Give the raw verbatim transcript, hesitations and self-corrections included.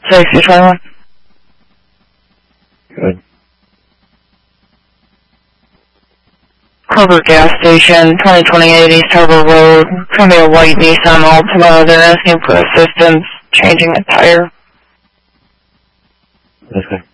sixty twenty-one. Good. Kroger gas station, twenty twenty-eight East Harbor Road. It's going to be a white Nissan Altima. They're asking for assistance changing a tire. Okay.